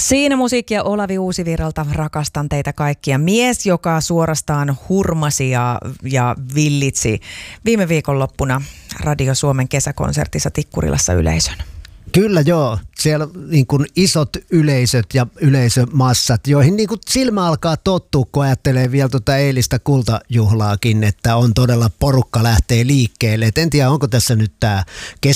Siinä musiikkia Olavi Uusivirralta, rakastan teitä kaikkia. Mies, joka suorastaan hurmasi ja villitsi viime viikonloppuna Radio Suomen kesäkonsertissa Tikkurilassa yleisön. Kyllä joo, siellä niin kuin isot yleisöt ja yleisömassat, joihin niin kuin silmä alkaa tottua, kun ajattelee vielä tuota eilistä kultajuhlaakin, että on todella porukka lähtee liikkeelle. Et en tiedä, onko tässä nyt tämä